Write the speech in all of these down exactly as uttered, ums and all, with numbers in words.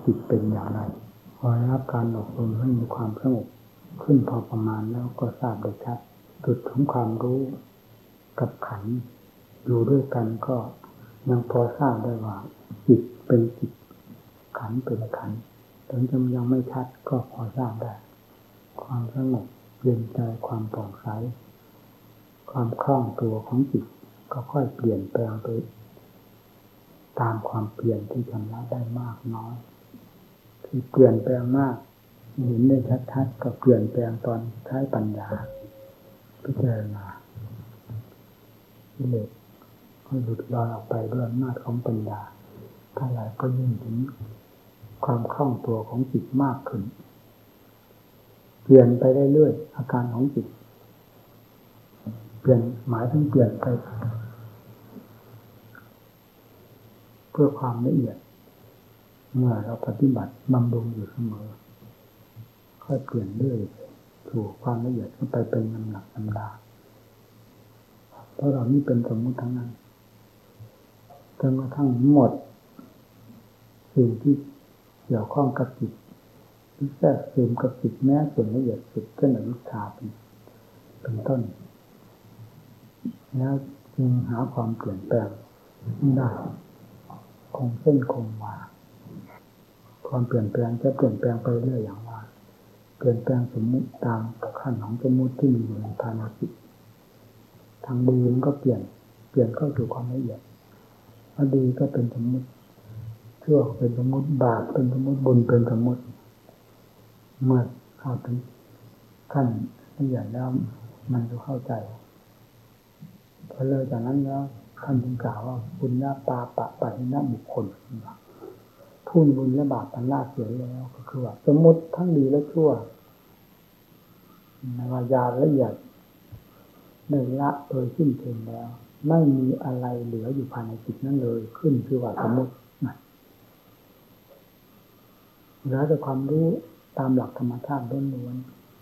จิตเป็นอย่างไรพอรับการอบรมให้มีความสงบขึ้นพอประมาณแล้วก็ทราบได้ชัดจุดของความรู้กับขันธ์อยู่ด้วยกันก็ยังพอทราบได้ว่าจิตเป็นจิตขันธ์เป็นขันธ์ถึงจะยังไม่ชัดก็พอทราบได้ความสงบเย็นใจความผ่องใสความคล่องตัวของจิตก็ค่อยเปลี่ยนแปลงไปตามความเปลี่ยนที่ชำระได้มากน้อยที่เปลี่ยนแปลงมากเห็นได้ชัดๆก็เปลี่ยนแปลงตอนใช้ปัญญาพิจารณากิเลสก็หลุดลอยออกไปด้วยอำนาจของปัญญาถ้าหลายก็ยิ่งถึงความคล่องตัวของจิตมากขึ้นเปลี่ยนไปเรื่อยๆอาการของจิตเปลี่ยนหมายถึงเปลี่ยนไปเพื่อความละเอียดเมื่อเราปฏิบัติบำรุงอยู่เสมอค่อยเปลี่ยนเรื่อยสู่ความละเอียดขึ้นไปเป็นลำดับลำดาเพราะเรานี่เป็นสมมุติทั้งนั้นจนกระทั่งหมดสิ่งที่เกี่ยวข้องกับจิตที่แทรกซึมกับจิตแม้ส่วนละเอียดสุดเช่นอวิชชาเป็นเป็นต้นแล้วจึงหาความเปลี่ยนแปลงไม่ได้คงเส้นคงวาความเปลี่ยนแปลงจะเปลี่ยนแปลงไปเรื่อยอย่างว่าเปลี่ยนแปลงสมมุติตามขั้นของสมมุติที่มีอยู่ในภายในจิตทางดีมันก็เปลี่ยนเปลี่ยนเข้าสู่ความละเอียดพอดีก็เป็นสมมุติชั่วเป็นสมมุติบาปเป็นสมมุติบุญเป็นสมมุติเมื่อเข้าถึงขั้นละเอียดแล้วมันจะเข้าใจพอเลยจากนั้นแล้วท่านจึงกล่าวว่าบุญญาปาปะปะหินะบุคคลทุนบุญและบาปอันน่าเสียแล้วก็คือว่าสมมุติทั้งดีและชั่วในวายาละเอียดได้ละโดยสิ้นเชิงแล้วไม่มีอะไรเหลืออยู่ภายในจิตนั้นเลยขึ้นคือว่าสมมุติเหลือแต่ความรู้ตามหลักธรรมชาติล้วน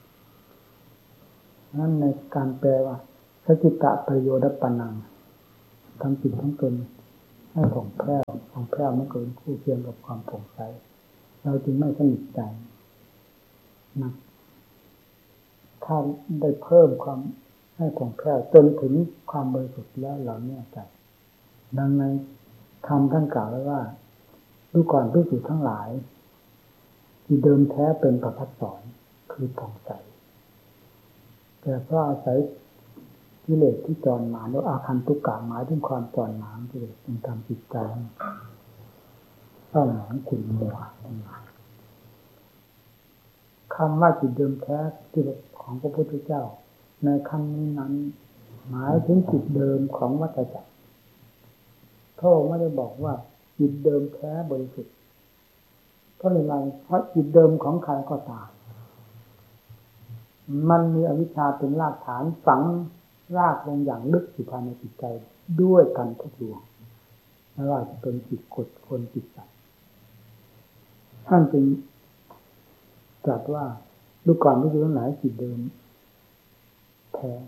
ๆนั้นในการแปลว่าสจิตะประโยชน์ปัญญังทำจิตทั้งตนให้ผ่องแผ้วผ่องแผ้วมันเกิดคู่เคียงกับความผ่องใสเราจึงไม่สนิทใจนะถ้าได้เพิ่มความให้ผ่องแผ้วจนถึงความบริสุทธิ์แล้วเราแน่ใจดังนั้นธรรมท่านกล่าวไว้ว่าดูก่อนภิกษุทั้งหลายที่เดิมแท้เป็นประภัสสรคือผ่องใสแต่เพราะอาศัยกิเลสที่จรมาแล้วอาคันตุกกะหมายถึงความจรมาของกิเลสจึงทำจิตใจเศร้าหมองขุ่นมัวคำว่าจิตเดิมแท้ที่ของพระพุทธเจ้าในคำนี้นั้นหมายถึงจิตเดิมของวัฏจักรพระองค์ไม่ได้บอกว่าจิตเดิมแท้บริสุทธิ์เพราะอะไรเพราะจิตเดิมของใครก็ตามมันมีอวิชชาเป็นรากฐานฝังรากลงอย่างลึกอยู่ภายในจิตใจด้วยกันทุกดวงไม่ว่าจะเป็นจิตกดคนจิตสัตว์ท่านจึงตรัสว่าดูก่อนภิกษุทั้งหลายจิตเดิมแท้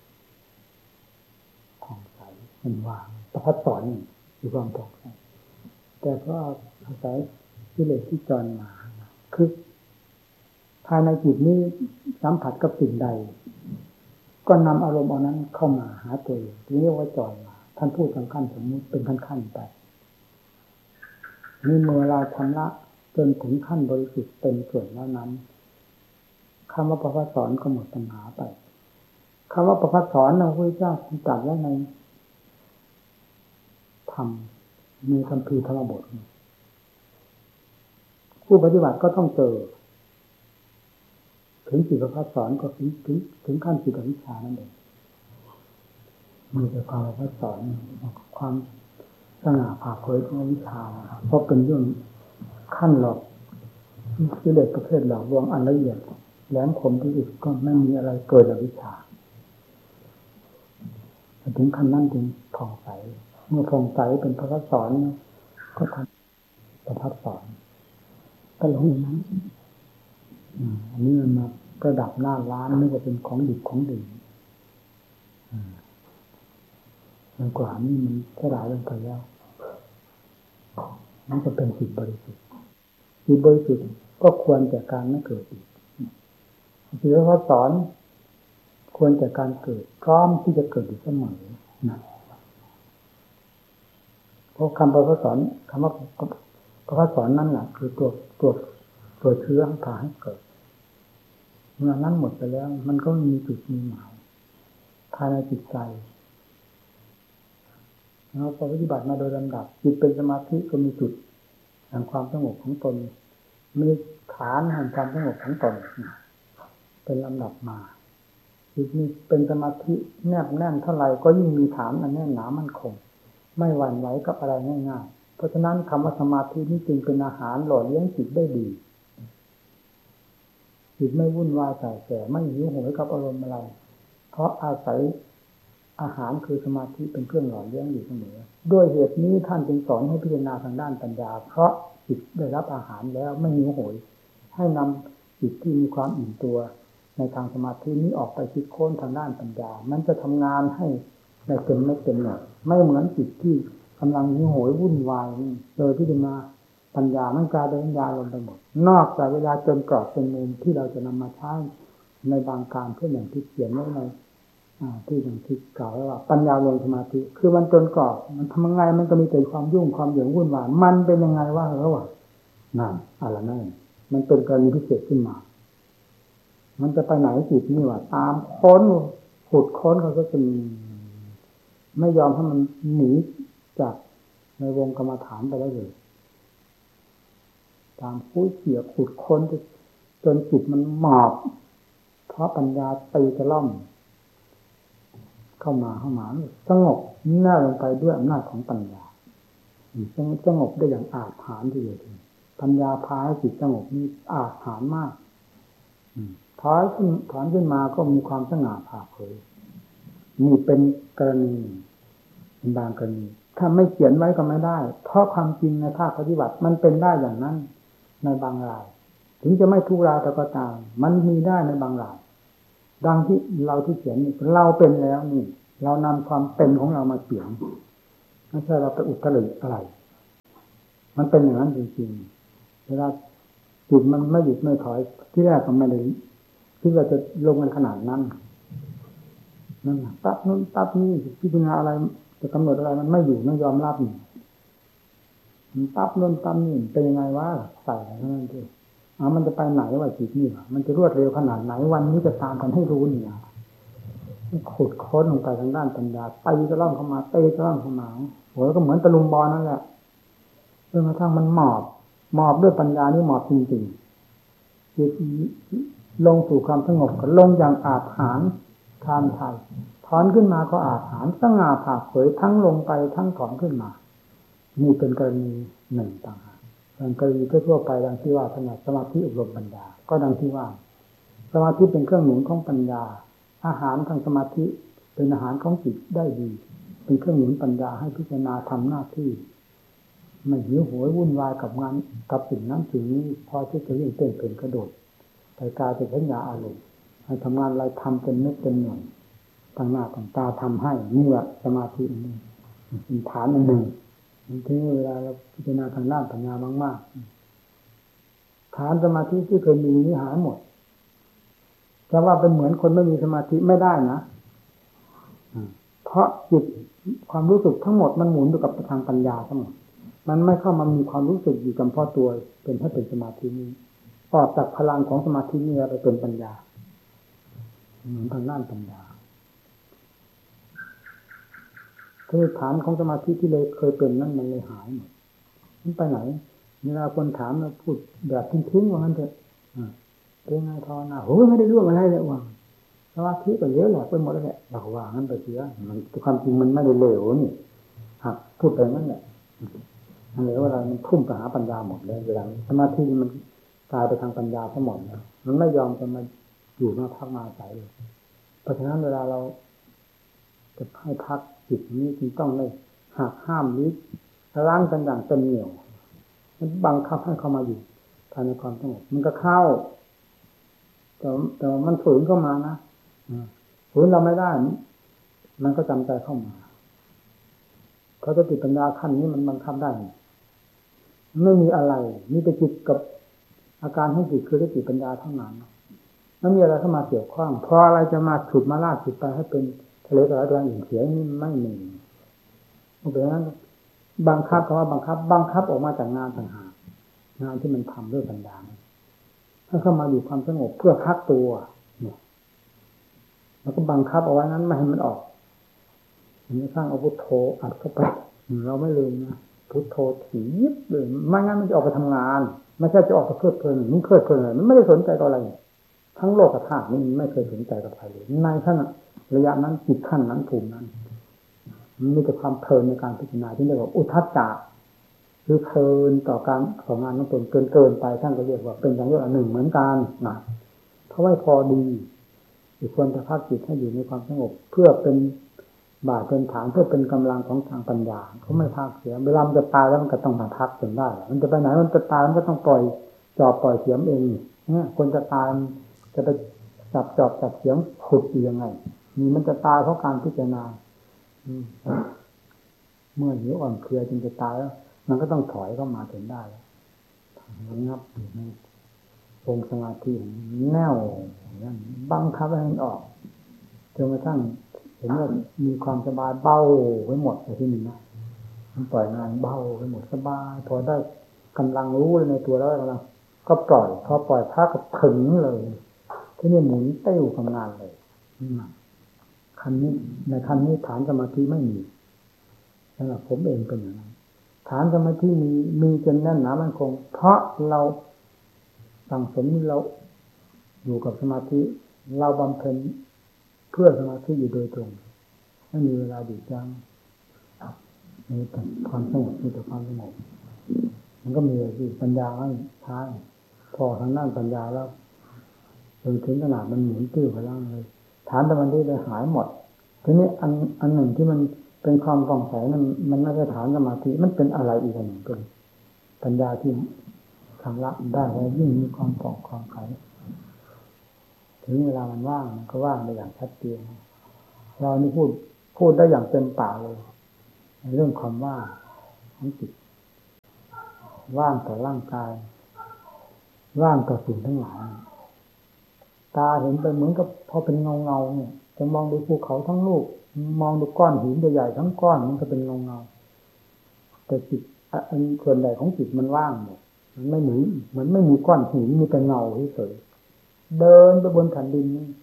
ผ่องใสมันว่างประภัสสรอยู่ความผ่องใสแต่เพราะอาศัยกิเลสที่จรมาคือภายในจิตนี้สัมผัสกับสิ่งใดก็นำอารมณ์เอานั้นเข้ามาหาตัวเองเรียกว่าจรมาท่านพูดขั้นขั้นสมมุติเป็นขั้นขั้นไปนี่เมื่อเราชำระจนถึงขั้นบริสุทธิ์เป็นส่วนแล้วนั้นคำว่าประภัสสรก็หมดปัญหาไปคำว่าประภัสสรพระพุทธเจ้าตรัสไว้ในธรรมในคัมภีร์ธรรมบทผู้ปฏิบัติก็ต้องเจอถึงจิตประภัสสรก็ถึงถึงถึงขั้นจิตอวิชชานั่นเองมีแต่ความประภัสสรความสง่าผ่าเผยของอวิชชาเพราะเป็นเรื่องขั้นหลอกกิเลสประเภทหลอกลวงอันละเอียดแหลมคมที่สุดก็ไม่มีอะไรเกิดอวิชชาถึงขั้นนั้นจึงผ่องใสเมื่อผ่องใสเป็นประภัสสรก็ทำประภัสสรก็หลงอย่างนั้นอันนี้มันมาประดับหน้าร้านนึกว่าเป็นของดิบของดีมันกว่านี่มันสลายลงไปแล้วมันจะเป็นจิตบริสุทธิ์จิจิตบริสุทธิ์ก็ควรแก่การไม่เกิดอีกที่เขาสอนควรแก่การเกิดพร้อมที่จะเกิดอยู่เสมอนะเพราะคำพระสอนคำว่าพระสอนนั่นแหละคือตัวตัวตัวเชื้อพาให้เกิดเมื่อนั้นหมดไปแล้วมันก็มีจุดมีหมายภายในจิตใจเราปฏิบัติมาโดยลำดับจิตเป็นสมาธิก็มีจุดแห่งความสงบของตนมีฐานแห่งความสงบของตนเป็นลำดับมาจิตนี้เป็นสมาธิแนบแน่นเท่าไหร่ก็ยิ่งมีฐานอันแน่นหนามั่นคงไม่หวั่นไหวกับอะไรง่ายๆเพราะฉะนั้นคำว่าสมาธินี้จึงเป็นอาหารหล่อเลี้ยงจิตได้ดีจิตไม่วุ่นวายใส่แก่ไม่หิวโหยกับอารมณ์อะไรเพราะอาศัยอาหารคือสมาธิเป็นเครื่องหล่อเลี้ยงอยู่เสมอด้วยเหตุนี้ท่านจึงสอนให้พิจารณาทางด้านปัญญาเพราะจิตได้รับอาหารแล้วไม่หิวโหยให้นำจิตที่มีความอิ่มตัวในทางสมาธินี้ออกไปคิดค้นทางด้านปัญญามันจะทำงานให้ได้เต็มไม่เต็มหน่อยไม่เหมือนจิตที่กำลังหิวโหยวุ่นวายเลยพิจารณาปัญญามันกลายเป็นปัญญาลงไปหมดนอกจากเวลาจนกรอบเป็นมุมที่เราจะนำมาใช้ในบางการเพื่ออย่างที่เขียนไว้ในที่อย่างที่กล่าวไว้ว่าปัญญาลงสมาธิคือมันจนกรอบมันทำยังไงมันก็มีแต่ความยุ่งความเหยิงวุ่นวายมันเป็นยังไงว่าเหรอวะนั่นอะไรนั่นมันเป็นกรณีพิเศษขึ้นมามันจะไปไหนจิตนี่วะตามค้นขุดค้นเขาก็จะไม่ยอมให้มันหนีจากในวงกรรมฐานไปได้เลยตามคุ้ยเขี่ยขุดค้นจนจิตมันหมอบเพราะปัญญาตีกระล่อมเข้ามาเข้ามาสงบแน่ลงไปด้วยอำนาจของปัญญาสงบได้อย่างอาจหาญทีเดียวปัญญาพาให้จิตสงบนี่อาจหาญมากถอยขึ้นถอนขึ้นมาก็มีความสง่าผ่าเผยนี่เป็นกรณีเป็นบางกรณีถ้าไม่เขียนไว้ก็ไม่ได้เพราะความจริงในภาคปฏิบัติมันเป็นได้อย่างนั้นในบางรายถึงจะไม่ทุกรายแต่ก็ตามมันมีได้ในบางรายดังที่เราที่เขียนนี่เราเป็นแล้วนี่เรานำความเป็นของเรามาเขียนไม่ใช่เราไปอุตริอะไรมันเป็นอย่างนั้นจริงๆเวลาจิตมันไม่หยุดไม่ถอยที่แรกก็ไม่ได้ที่เราจะลงกันขนาดนั้นนั่นตับนู้นตับนี่พิจารณาอะไรจะกำหนดอะไรมันไม่อยู่ไม่ยอมรับนี่มันตับนู้นตับนี่เป็นยังไงวะใส่อะไรนั่นด้วยอ๋อมันจะไปไหนวะจิตนี่มันจะรวดเร็วขนาดไหนวันนี้จะตามกันให้รู้นี่นะขุดค้นลงไปทางด้านปัญญาตีจะล่องเข้ามาตีจะล่องเข้ามาโหก็เหมือนตะลุมบอลนั่นแหละจนกระทั่งมันหมอบหมอบด้วยปัญญานี่หมอบจริงๆจิตลงสู่ความสงบก็ลงอย่างอาจหาญทานไทยถอนขึ้นมาก็อาจหาญสง่าผ่าเผยทั้งลงไปทั้งถอนขึ้นมานี่เป็นกรณีหนึ่งต่างหากเป็นกรณีทั่วไปดังที่ว่าขณะสมาธิอบรมปัญญาก็ดังที่ว่าสมาธิเป็นเครื่องหนุนของปัญญาอาหารทางสมาธิเป็นอาหารของจิตได้ดีเป็นเครื่องหนุนปัญญาให้พิจารณาทำหน้าที่ไม่หิวโหยวุ่นวายกับงานกับสิ่งนั้นสิ่งนี้พอที่จะวิ่งเต้นเป็นกระโดดไปกายเป็นสัญญาอารมณ์ให้ทำงานอะไรทำเป็นเม็ดเป็นหน่วยต่างหน้าต่างตาทำให้นี่แหละสมาธินี่เป็นฐานอันหนึ่งที่เวลาเราพิจารณาทางด้านปัญญามากๆฐานสมาธิที่เคยมีนี่หายหมดจะว่าเป็นเหมือนคนไม่มีสมาธิไม่ได้นะเพราะจิตความรู้สึกทั้งหมดมันหมุนอยู่กับทางปัญญาทั้งหมดมันไม่เข้ามามีความรู้สึกอยู่กับพ่อตัวเป็นถ้าเป็นสมาธินี้ออกจากพลังของสมาธินี้ไปเป็นปัญญาเหมือนทางด้านปัญญาคือฐานของสมาธิที่เลยเคยเป็นนั่นมันเลยหายหมดมันไปไหนเวลาคนถามเราพูดแบบทิ้งๆว่างั้นเถอะเป็นไงทอนะโหไม่ได้ร่วงอะไรเลยว่าสมาธิก็เยอะแหละไปหมดแล้วแหละเราว่างั้นไปเสียมันความจริงมันไม่ได้เลวนี่ครับพูดไปนั่นแหละอะไรเวลามันทุ่มไปหาปัญญาหมดเลยเวลาสมาธิมันกลายไปทางปัญญาทั้งหมดแล้วมันไม่ยอมจะมาอยู่มาพักมาใส่เลยเพราะฉะนั้นเวลาเราจะให้พักจิตนี้จึงต้องเลยหักห้ามลิบล้างกันอย่างเต็มเหนี่ยวมันบังคับให้เข้ามาอยู่ภายในความสงบมันก็เข้าแต่แต่มันฝืนเข้ามานะฝืนเราไม่ได้มันก็จำใจเข้ามาเพราะสติปัญญาขั้นนี้มันบังคับได้ไม่มีอะไรมีแต่จิตกับอาการของจิตคือสติปัญญาทั้งนั้นไม่มีอะไรเข้ามาเกี่ยวข้องเพราะอะไรจะมาฉุดมาลากจิตไปให้เป็นทะเลกระดานอื่นเสียนี่ไม่มีเพราะฉะนั้นบังคับคำว่าบังคับบังคับออกมาจากงานต่างหากงานที่มันทำด้วยปัญญาให้เข้ามาอยู่ความสงบเพื่อพักตัวเนี่ยแล้วก็บังคับเอาไว้นั้นไม่ให้มันออกมันจะสร้างอาวุธโธอัดเข้าไปเราไม่ลืมนะพุทโธถีบเลยไม่งั้นมันจะออกไปทำงานไม่ใช่จะออกไปเพลิดเพลินมันเพลิดเพลินอะไรมันไม่ได้สนใจต่ออะไรทั้งโลกธาตุนี่มันไม่เคยสนใจกับใครเลยในขั้นระยะนั้นจิตขั้นนั้นภูมินั้นมันมีแต่ความเพลินในการพิจารณาที่เรียกว่าอุทัจจะคือเพลินต่อการของงานนั้นเกินเกินไปท่านก็เรียกว่าเป็นอย่างอย่างหนึ่งเหมือนกันนะเพราะว่าพอดีอีกคนจะพักจิตให้อยู่ในความสงบเพื่อเป็นบาตเป็นฐานเพื่อเป็นกำลังของทางปัญญาเขาไม่พักเสียเวลามันจะตายแล้วมันก็ต้องมาพักจนได้มันจะไปไหนมันจะตายมันก็ต้องปล่อยจอบปล่อยเสียมเองเนี่ยคนจะตายจะไปจับจอบจับเสียมขุดอยู่ยังไงนี่มันจะตายเพราะการพิจารณาเมื่อหิวอ่อนเพลียจึงจะตายแล้วมันก็ต้องถอยเข้ามาถึงได้แล้วงับอยู่ในองค์สมาธิแน่วนั่นบังคับให้มันออกจนกระทั่งเห็นว่ามีความสบายเบาไปหมดในที่นี้นะมันปล่อยงานเบาไปหมดสบายพอได้กำลังรู้ในตัวแล้วกำลังก็ปล่อยพอปล่อยพักก็ถึงเลยที่นี่หมุนเต้วทำงานเลยคันนี้ในคันนี้ฐานสมาธิไม่มีสำหรับผมเองเป็นอย่างนั้นฐานสมาธิมีมีจนแน่นหนามันคงเพราะเราสั่งสมเราอยู่กับสมาธิเราบำเพ็ญเพื่อสมาธิอยู่โดยตรงไม่มีเวลาหยุดยั้งมีแต่ความสงบมีแต่ความสงบมันก็มีที่ปัญญาให้ท้ายพอทางด้านปัญญาแล้วจนถึงขนาดมันหมุนตื้อไปแล้วเลยฐานสมาธิเลยหายหมดทีนี้อันอันหนึ่งที่มันเป็นความฟ่องใสนั้นมันไม่ใช่ฐานสมาธิมันเป็นอะไรอีกอันหนึ่งเป็นปัญญาที่ทำละได้แล้วยิ่งมีความผ่องความใสถึงเวลามันว่างมันก็ว่างได้อย่างชัดเจนเรานี่พูดพูดได้อย่างเต็มปากเลยในเรื่องความว่างของจิตว่างต่อร่างกายว่างต่อสิ่งทั้งหลายตาเห็นไปเหมือนกับพอเป็นเงาเงาเนี่ยจะมองดูภูเขาทั้งลูกมองดูก้อนหินใหญ่ๆทั้งก้อนมันก็เป็นเงาเงาแต่จิตอันส่วนใหญ่ของจิตมันว่างหมดมันไม่เหมือนเหมือนไม่มีก้อนหินมีแต่เงาเฉยๆเดินไปบนแผ่นดินนี่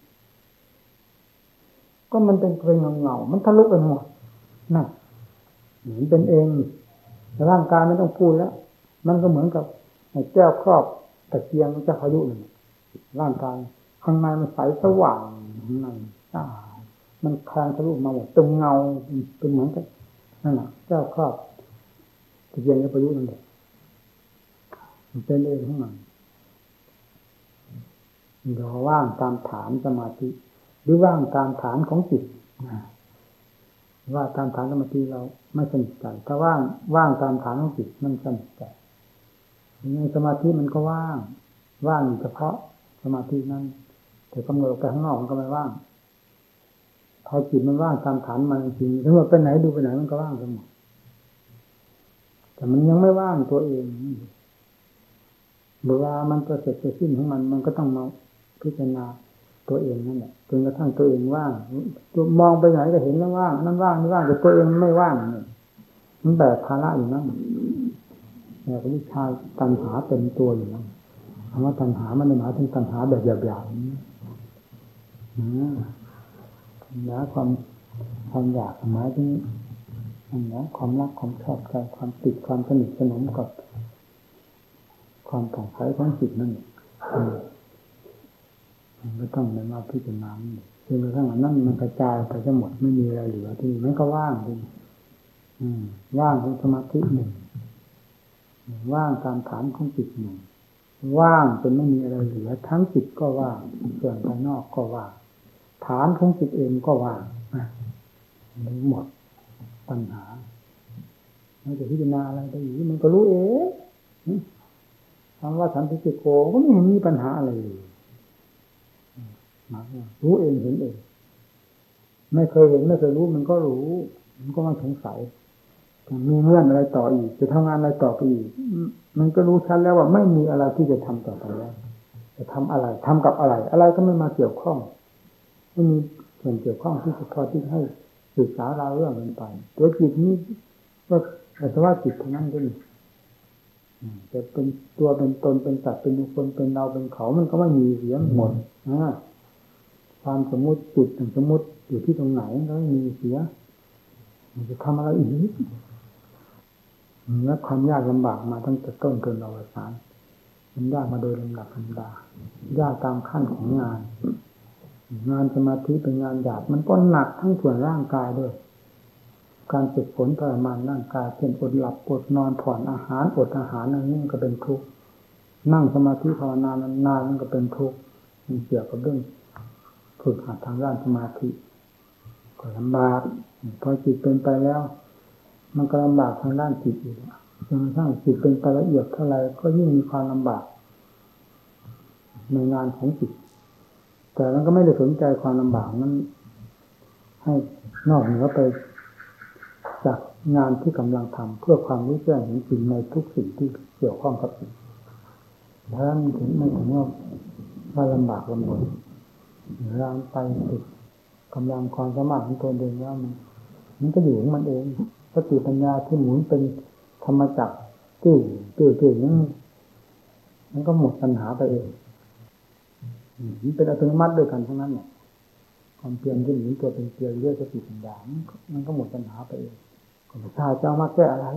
ก็มันเป็นเป็นเงาๆมันทะลุไปหมดนั่นเหมือนเป็นเองร่างกายไม่ต้องพูดแล้วมันก็เหมือนกับแก้วครอบตะเกียงมันจะพายุหนึ่งร่างกายข้างในมันใสสว่างข้างในอ่ามันคลางทะลุมาหมดเป็นเงาเป็นเหมือนกับนั่นแหละแก้วครอบตะเกียงจะพายุนั่นแหละมันเป็นเองของมันเราว่างตามฐานสมาธิหรือว่างตามฐานของจิตว่าตามฐานสมาธิเราไม่สนิทใจถ้าว่างว่างตามฐานของจิตมันสนิทใจในสมาธิมันก็ว่างว่างเฉพาะสมาธินั้นแต่กำเนิดไปข้างนอกมันก็ไม่ว่างพอจิตมันว่างตามฐานมันจริงถ้าเราไปไหนดูไปไหนมันก็ว่างทั้งหมดแต่มันยังไม่ว่างตัวเองเวลามันประเสริฐประสิ้นของมันมันก็ต้องมาพิจารณาตัวเองนั่นแหละจนกระทั่งตัวเองว่างมองไปไหนก็เห็นแล้วว่างนั่นว่างนี่ว่างแต่ตัวเองไม่ว่างนี่มันแบกภาระอยู่นั่นแต่วิชาตัณหาเต็มตัวอยู่นั่นคำว่าตัณหามันหมายถึงตัณหาแบบหยาบๆนะนะความความอยากหมายถึงนั่นนะความรักความชอบใจความติดความสนิทสนมกับความผ่องใสของจิตนั่นมันก็ต้องในมาพิจารณาจนกระทั่งนั้นมันกระจายไปทั้งหมดไม่มีอะไรเหลือที่มันก็ว่างจริงว่างของสมาธิหนึ่งว่างตามฐานของจิตหนึ่งว่างจนไม่มีอะไรเหลือทั้งจิตก็ว่างส่วนภายนอกก็ว่างฐานของจิตเองก็ว่างหมดปัญหาไม่จะพิจารณาอะไรได้อยู่มันก็รู้เองคำว่าสันติโกก็ไม่มีปัญหาอะไรเลยรู้เองเห็นเองไม่เคยเห็นไม่เคยรู้มันก็รู้มันก็ไม่สงสัยมีเงื่อนอะไรต่ออีกจะทำงานอะไรต่อไปอีกมันก็รู้ชัดแล้วว่าไม่มีอะไรที่จะทำต่อไปแล้วจะทำอะไรทำกับอะไรอะไรก็ไม่มาเกี่ยวข้องไม่มีส่วนเกี่ยวข้องที่จะพอที่ให้ศึกษาเราเรื่องมันไปตัวจิตนี้ก็แต่ว่าจิตเท่านั้นเองจะเป็นตัวเป็นตนเป็นสัตว์เป็นบุคคลเป็นเราเป็นเขามันก็ไม่มีเสียหมดความสมมุติจุดสมมุติอยู่ที่ตรงไหนก็ไม่มีเสียมันจะทำอะไรอีกและความยากลำบากมาตั้งแต่ต้นจนอวสานมันยากมาโดยลำดับลำดายากตามขั้นของงานงานสมาธิเป็นงานหยาบมันก็หนักทั้งส่วนร่างกายด้วยการฝึกฝนทรมานร่างกายเช่นอดหลับอดนอนผ่อนอาหารอดอาหารนั่นนี่ก็เป็นทุกข์นั่งสมาธิภาวนานานๆนั่นก็เป็นทุกข์มันเกี่ยวกับเรื่องฝึกหัดทางด้านสมาธิก็ลำบากพอจิตเป็นไปแล้วมันก็ลำบากทางด้านจิตอีกจนกระทั่งจิตเป็นไปละเอียดเท่าไรก็ยิ่งมีความลำบากในงานของจิตแต่มันก็ไม่ได้สนใจความลำบากนั้นให้นอกเหนือไปจากงานที่กำลังทำเพื่อความรู้แจ้งเห็นจริงในทุกสิ่งที่เกี่ยวข้องกับจิตเพราะฉะนั้นถึงไม่ถึงว่าว่าลำบากลำบนร่างไปติดกำลังความสามารถของตนเองแล้วมันมันก็อยู่ของมันเองสติปัญญาที่หมุนเป็นธรรมจักรตื้อตื้อตื้อนั้นมันก็หมดปัญหาไปเองมันเป็นอัตโนมัติด้วยกันทั้งนั้นเนี่ยความเปลี่ยนที่หมุนตัวเป็นเกลียวเรื่อยสติปัญญามันก็หมดปัญหาไปเองก็ไม่ทราบจะมาแก้อะไร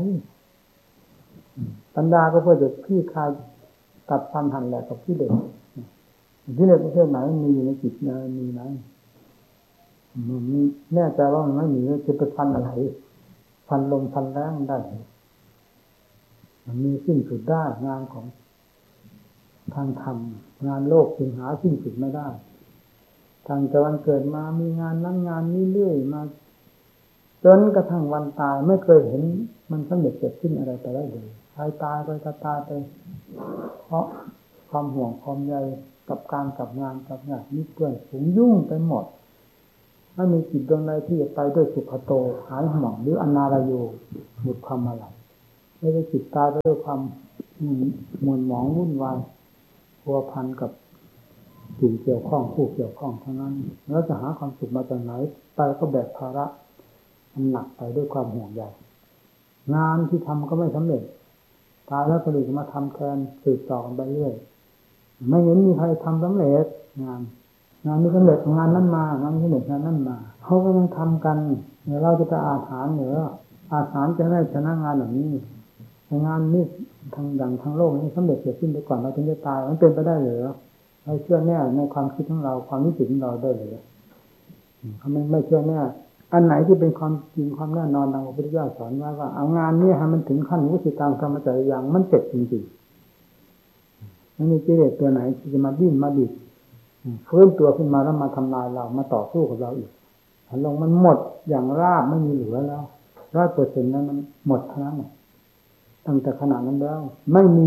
ปัญญาก็เพื่อจะคลี่คลายตัดฟันหั่นแหลกกับกิเลสกิเลสประเภทไหนมีอยู่ในจิตนะมีไหมมันแน่ใจว่ามันไม่มีจะไปฟันอะไรฟันลมฟันแรงได้มันมีสิ้นสุดได้งานของทางธรรมงานโลกจึงหาสิ้นสุดไม่ได้ทางแต่วันเกิดมามีงานนั้นงานนี้เรื่อยมาจนกระทั่งวันตายไม่เคยเห็นมันสำเร็จเกิดขึ้นอะไรไปได้เลยตายตายไปตายตายไปเพราะความห่วงความใยกับการกับงานกับงานนี่เพื่อนผมยุ่งไปหมดไม่มีจิตดวงใดที่จะไปด้วยสุขโตหายห่วงหรืออนาลโยหมดความอะไรไม่ได้จิตตายไปด้วยความหมุนหมองวุ่นวายพัวพันกับสิ่งเกี่ยวข้องผู้เกี่ยวข้องทั้งนั้นแล้วจะหาความสุขมาจากไหนไปก็แบกภาระมันหนักไปด้วยความห่วงใยงานที่ทำก็ไม่สำเร็จตายแล้วก็เลยมาทำแทนสืบต่อกันไปเรื่อยไม่เห็นมีใครทำสำเร็จงานงานนี้สำเร็จงานนั้นมางานนี้สำเร็จงานนั้นมาเขาก็ยังทำกันเดี๋ยวเราจะไปอาถรรพ์เหนืออาถรรพ์จะได้ชนะงานแบบนี้งานนี้ทางดังทางโลกนี้สำเร็จเสร็จสิ้นไปก่อนเราถึงจะตายมันเป็นไปได้หรือเราเชื่อแน่ในความคิดของเราความรู้สึกของเราได้หรือเขาไม่ไม่เชื่อแน่อันไหนที่เป็นความจริงความแน่นอนดังพระพุทธเจ้าสอนไว้ว่าเอางานนี้ให้มันถึงขั้นวิสิตามธรรมจริยางมันเสร็จจริงๆไม่มีกิเลสตัวไหนที่จะมาดิ้นมาดิบฟื้นตัวขึ้นมาแล้วมาทำลายเรามาต่อสู้กับเราอีกถ้าลงมันหมดอย่างราบไม่มีเหลือแล้วร้อยเปอร์เซ็นต์นั้นมันหมดทั้งนั้นตั้งแต่ขนาดนั้นแล้วไม่มี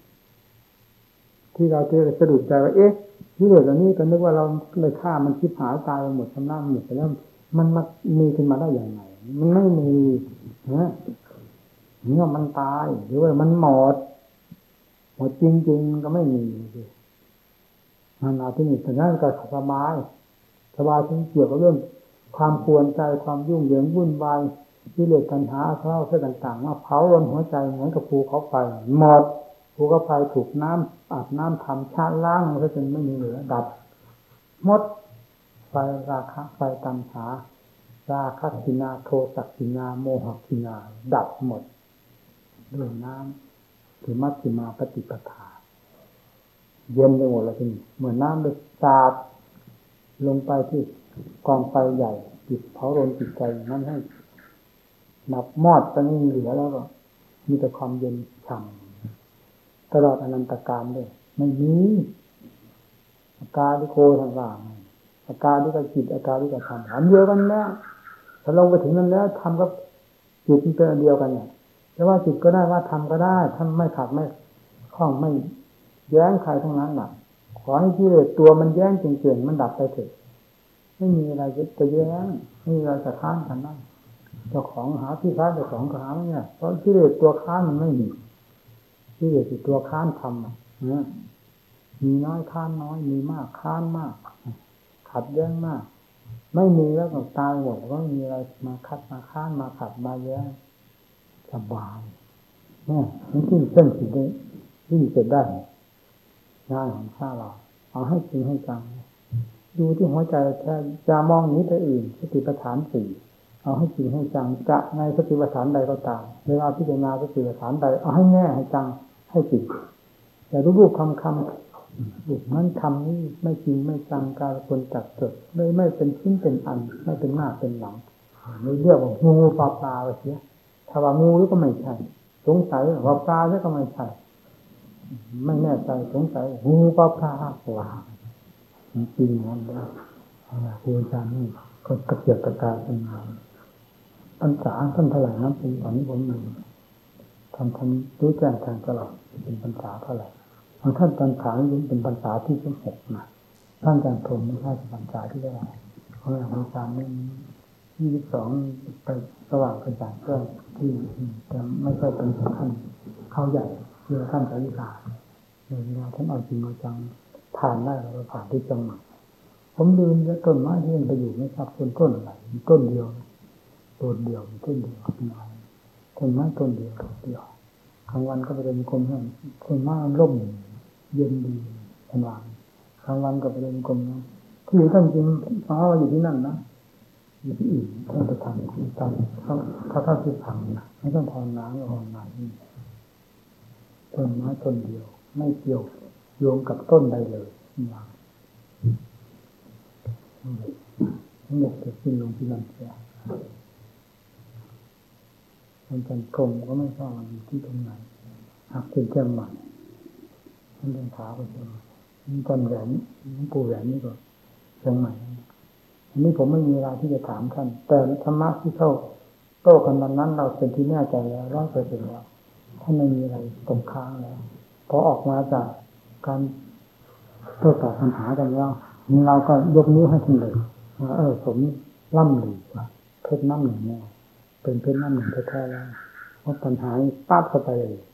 ที่เราจะสะดุดใจว่าเอ๊ะที่เหลือตอนนี้ก็นึกว่าเราเลยฆ่ามันคิดหายตายไปหมดทำหน้าหมดไปแล้วมันมามีขึ้นมาได้อย่างไรมันไม่มีนะเมื่อมันตายหรือว่ามันหมดหมดจริงๆก็ไม่มีมันเอาที่นี่แต่นั่นก็สบายสบายที่เกี่ยวกับเรื่องความควรใจความยุ่งเหยิงวุ่นวายที่เหลือตัณหาเท่าเท่าต่างๆมาเผาลนหัวใจเหมือนกับภูเขาไฟหมดภูเขาไฟถูกน้ำอาบน้ำทำชาล้างซะจนไม่มีเหลือดับหมดไฟราคะไฟตัณหาราคะกินาโทสะกินาโมหกินาดับหมดด้วยน้ำคือมัชฌิมาปฏิปทาเย็นไปหมดแล้วทีนี้เหมือนน้ำเลยสาดลงไปที่กองไฟใหญ่จิตเผารนจิตใจนั้นให้หนับมอดตอนนี้เหลือแล้วก็มีแต่ความเย็นฉ่ำตลอดอนันตกาลด้วยไม่มีอาการที่โคทางล่างอาการที่กับจิตอาการที่กับธรรมอันเดียวกันแล้วถ้าลงไปถึงนั้นแล้วธรรมกับจิตมันเป็นอันเดียวกันเนี่ยแต่ว่าจิตก็ได้ว่าธรรมก็ได้ท่านไม่ขัดไม่ข้องไม่แย้งใครทั้งนั้นหรอกขอให้กิเลสตัวมันแย้งเก่งๆมันดับไปเถอะไม่มีอะไรจะแย้งไม่มีอะไรจะค้านกันนั่นเจ้าของหาที่ค้านเจ้าของก็หาไม่ได้เพราะกิเลสตัวค้านมันไม่มีกิเลสตัวค้านทำอ่ะนะมีน้อยค้านน้อยมีมากค้านมากขัดแย้งมากไม่มีแล้วก็ตายหมดก็มีอะไรมาคัดมาค้านมาขัดมาแย้งสบายเนี่ยมันที่เส้นสิ่งนี้ที่เกิดได้งานของข้าเราเอาให้จริงให้จังดูที่หัวใจแท้จะมองนี้ไปอื่นสติปัฏฐานสี่เอาให้จริงให้จังจะในสติปัฏฐานใดก็ตามเวลาพิจารณาสติปัฏฐานใดเอาให้แน่ให้จังให้จริงแต่รูปๆคำคำรูปนั้นคำนี้ไม่จริงไม่จังการคนจัดเกิดเลยไม่เป็นชิ้นเป็นอันไม่เป็นหน้าเป็นหลังไม่เรียกว่างูปลาปลาไปเสียถ้าว่างูก็ไม่ใช่สงสัยว่าปลาก็ไม่ใช่ไม่แน่ใจสงสัยงูปลาปลาว่าจริงนั่นเลยครูอาจารย์นี่ก็กระเกียบกระกายเป็นงานอันสาท่านเท่าไหร่นะเป็นตอนนี้ผมหนึ่งทำทำรู้แจ้งทางตลอดเป็นพรรษาเท่าไหร่บางท่านตอนขายยิ่งเป็นพรรษาที่สิบหกนะท่านอาจารย์พรหมไม่ใช่พรรษาที่เท่าไหร่เพราะอย่างอาจารย์นี่ยี่สิบสองไปสว่างกระจ่างแจ้งที่แต่ไม่ใช่เป็นขั้นเข้าใหญ่เพื่อขั้นสาริกาเวลาท่านเอาจริงเอาจังผ่านได้เราผ่านที่จังหวัดผมลืมแล้วต้นไม้ที่มันไปอยู่ไม่ทราบต้นต้นอะไรต้นเดียวต้นเดียวต้นเดียวต้นไม้ต้นเดียวเดียวกลางวันก็ไปเดินกรมให้ต้นไม้ร่มเย็นดีสว่างกลางวันก็ไปเดินกรมนะที่อยู่ท่านจริงฟ้าอยู่ที่นั่นนะอยู่ที่อื่นท่านจะทำตามเขาเขาท่านที่ทำนะไม่ต้องทำน้ำก็ทำน้ำต้นไม้ต้นเดียวไม่เกี่ยวโยงกับต้นใดเลยอย่างทั้งหมดจะสิ้นลงที่นั่นเสียมันเป็นกรมก็ไม่ทราบว่าอยู่ที่ตรงไหนหากเป็นเชียงใหม่มันเป็นขาไปเชียงใหม่ตอนแหวนน้องปู่แหวนนี่ก็เชียงใหม่อันนี้ผมไม่มีเวลาที่จะถามท่านแต่ธรรมะที่เข้าโต้กันวันนั้นเราเป็นที่แน่ใจแล้วร้อยเปอร์เซ็นต์แล้วท่านไม่มีอะไรตกค้างแล้วพอออกมาจากการโต้ตอบปัญหากันแล้วเราก็ยกนิ้วให้ท่านเลยว่าเออผมล่ำหลีว่าเพชรน้ำหนึ่งเนี่ยเป็นเพชรน้ำหนึ่งแท้ๆแล้วเพราะปัญหาปั๊บเข้าไปเลย